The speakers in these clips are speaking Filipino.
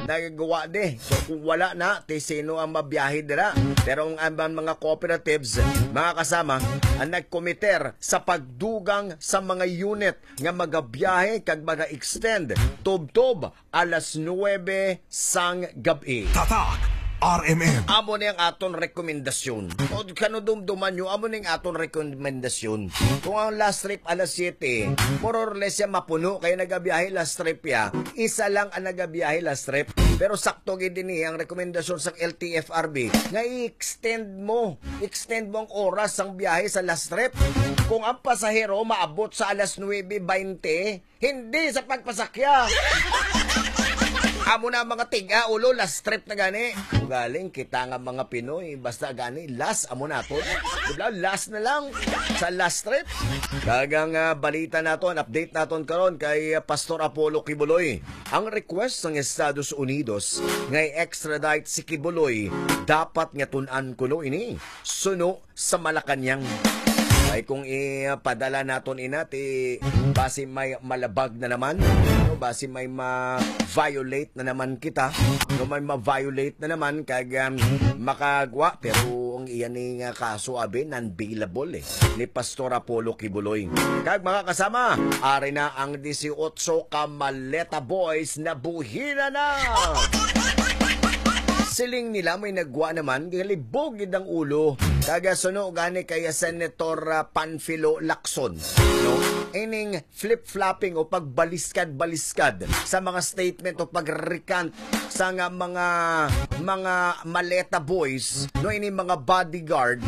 nagagawa de. So kung wala na, sino ang mabiyahe dira? Pero ang mga cooperatives, mga kasama, ang nagkomiter sa pagdugang sa mga unit nga magabiyahe kag mag-extend tub-tub alas 9 sang gabi. Tatak RMN. Amo na yung aton rekomendasyon. O kano dumduman nyo, amo na yung aton rekomendasyon. Kung ang last trip alas 7, more or less yan mapuno, kaya nagabiyahe last trip ya. Isa lang ang nagabiyahe last trip. Pero sakto gini ang rekomendasyon sa LTFRB nga i-extend mo ang oras ng biyahe sa last trip. Kung ang pasahero maabot sa alas 9:20, hindi sa pagpasakya. Amo na mga tiga-ulo, last trip na gani. Galing kita nga mga Pinoy, basta gani, last, amo na to. Diba? Last na lang sa last trip. Kagang balita naton, update naton karon kay Pastor Apollo Kibuloy. Ang request ng Estados Unidos ngay extradite si Kibuloy, dapat nga tun-an kuno ini, suno sa Malacanang. Ay kung ipadala naton inati, basi may malabag na naman, no? Basi may ma-violate na naman kita, no? May ma-violate na naman kag makagwa, pero ang iyan nga kaso abi non-bailable ni Pastor Apollo Kibuloy. Kag mga kasama, ari na ang 18 ka Maleta Boys na buhina na. Siling nila may nagwa naman, galibog ang ulo. Kagasuno gani kaya Senator Panfilo Lacson. No? Ining flip-flopping o pagbaliskad-baliskad sa mga statement o pag-recant sa nga mga Maleta Boys, no, ini mga bodyguard.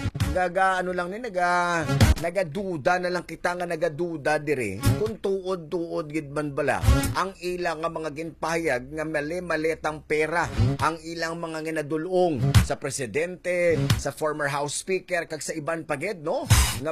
Nagaduda na lang kita nga nagaduda dire kung tuod gid man bala ang ilang nga mga ginpahayag nga mali-maletang pera ang ilang mga ginadulong sa presidente, sa former House Speaker kag sa iban pagid, no, nga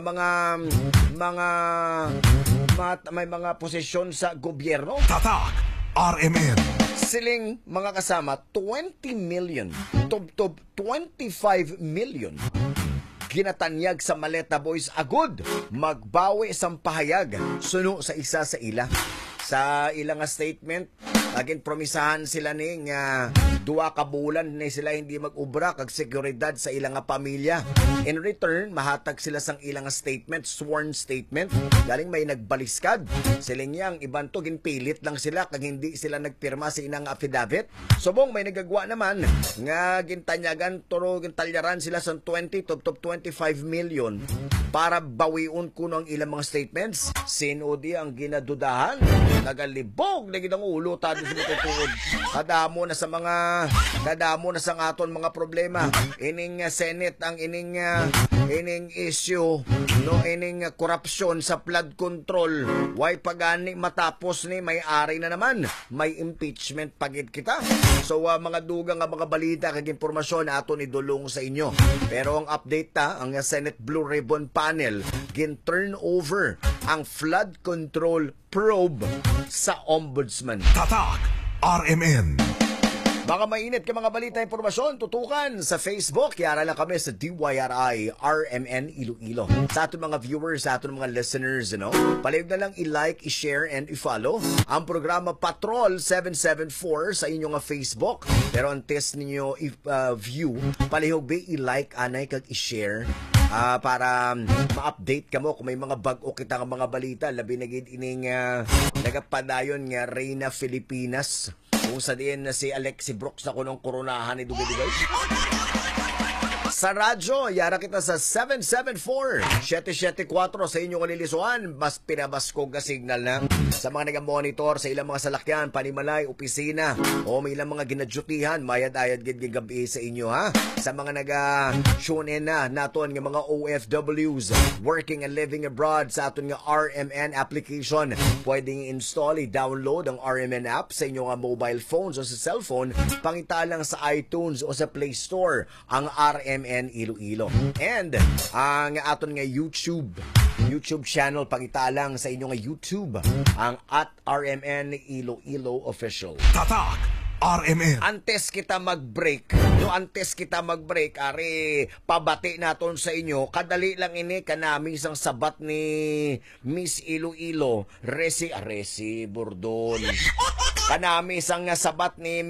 may mga posisyon sa gobyerno. Tatak RMN. Siling mga kasama 20 million tub 25 million ginatanyag sa Maleta Boys agud magbawi sang pahayag suno sa isa sa ila. Sa ilang statement, agin promisahan sila ni nga 2 ka bulan ni sila hindi mag-ubra kag seguridad sa ilang pamilya. In return, mahatag sila sang ilang statement, sworn statement. Galing may nagbaliskad. Siling yang iban to ginpilit lang sila kag hindi sila nagpirma sa ilang affidavit. Subong may nagagwa naman nga gintanyagan turo gintalyaran sila sang 20 to 25 million para bawiun kuno ang ilang mga statements. Sinodi ang ginadudahan. Nagalibog na ginang ulo tadi sa matutuod. Kadamo na sa aton mga problema. Ining Senate ang ining issue, no, ining korupsyon sa flood control. Why pagani matapos ni may ari na naman, may impeachment pagid kita. So mga dugang nga mga balita kag impormasyon aton idulong sa inyo. Pero ang update ang Senate Blue Ribbon Panel gin-turn over ang flood control probe sa Ombudsman. Tatak RMN. Baka mainit ka mga balita impormasyon, tutukan sa Facebook. Yara lang kami sa DYRI RMN Iloilo. Sa ating mga viewers, sa ating mga listeners, palihog na lang i-like, i-share, and i-follow ang programa Patrol 774 sa inyong Facebook. Pero ang test ninyo view, palihog ba i-like, anay, kag i-share para ma-update ka mo kung may mga bag-o kita ng mga balita. Labi na gid ining nagapadayon nga Reyna Filipinas. Kung sa diyan na si Alexi Brooks na kunong koronahan ni Dugay-Dugay. Sa radyo, yara kita sa 774-774 sa inyong kalilisuan. Mas pinabaskog ka signal na. Sa mga nagamonitor sa ilang mga salakyan, panimalay, opisina, o may ilang mga ginadyutihan, mayad-ayad gabi sa inyo, ha? Sa mga naga-tune in na naton ng mga OFWs working and living abroad sa aton nga RMN application. Pwedeng install, i-download ang RMN app sa inyong mobile phones o sa cellphone, pangitalang sa iTunes o sa Play Store ang RMN Iloilo. And ang aton nga YouTube channel, pangitalang sa inyong YouTube ang @RMN Iloilo Official. Tatak RMN. Antes kita mag-break, ari pabati naton sa inyo. Kadali lang ini kanami isang sabat ni Miss Iloilo, Resi Bordon. Kanami isang sabat ni